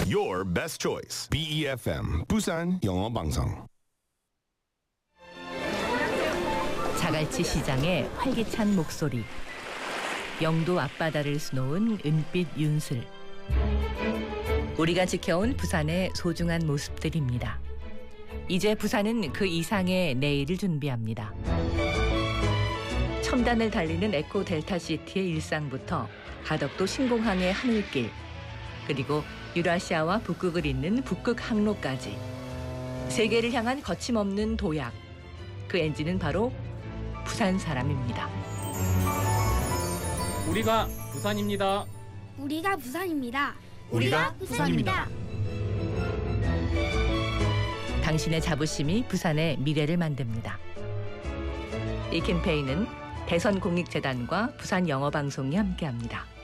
Your best choice. BEFM 부산 영어 방송. 자갈치 시장의 활기찬 목소리. 영도 앞바다를 수놓은 은빛 윤슬. 우리가 지켜온 부산의 소중한 모습들입니다. 이제 부산은 그 이상의 내일을 준비합니다. 첨단을 달리는 에코 델타 시티의 일상부터 가덕도 신공항의 하늘길, 그리고 유라시아와 북극을 잇는 북극 항로까지 세계를 향한 거침없는 도약. 그 엔진은 바로 부산 사람입니다. 우리가 부산입니다. 우리가 부산입니다. 우리가 부산입니다. 당신의 자부심이 부산의 미래를 만듭니다. 이 캠페인은 대선공익재단과 부산영어방송이 함께합니다.